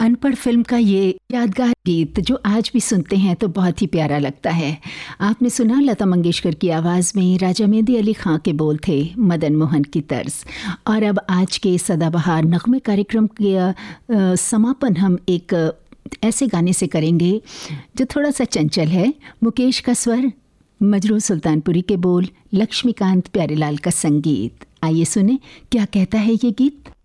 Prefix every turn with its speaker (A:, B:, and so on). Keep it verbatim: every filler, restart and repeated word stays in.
A: अनपढ़ फिल्म का ये यादगार गीत जो आज भी सुनते हैं तो बहुत ही प्यारा लगता है। आपने सुना लता मंगेशकर की आवाज़ में, राजा मेहंदी अली खां के बोल थे, मदन मोहन की तर्ज। और अब आज के सदाबहार नगमे कार्यक्रम के समापन हम एक ऐसे गाने से करेंगे जो थोड़ा सा चंचल है। मुकेश का स्वर, मजरू सुल्तानपुरी के बोल, लक्ष्मीकांत प्यारेलाल का संगीत। आइए सुने क्या कहता है ये गीत।